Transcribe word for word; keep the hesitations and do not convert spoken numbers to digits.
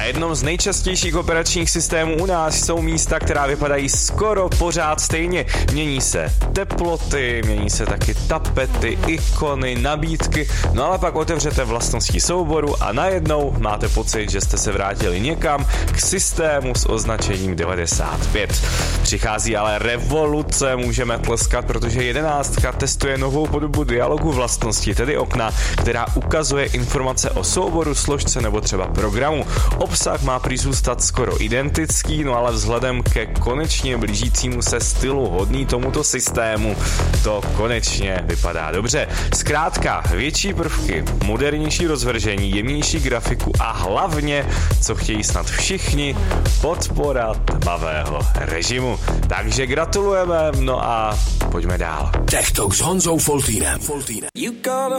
jednom z nejčastějších operačních systémů u nás jsou místa, která vypadají skoro pořád stejně. Mění se teploty, mění se taky tapety, ikony, nabídky, no ale pak otevřete vlastnosti souboru a najednou máte pocit, že jste se vrátili někam k systému s označením devadesát pět. Přichází ale revoluce, můžeme tleskat, protože jedenáctka testuje novou podobu dialogu vlastnosti, tedy okna, která ukazuje informace o souboru, složce nebo třeba programu. Obsah má prý zůstat skoro identický, no ale vzhledem ke konečně blížícímu se stylu hodný tomuto systému, to konečně vypadá dobře. Zkrátka, větší prvky, modernější rozvržení, jemnější grafiku a hlavně, co chtějí snad všichni, podpora tmavého režimu. Takže gratulujeme, no a pojďme dál. Tech Talk s Honzou Foltýnem.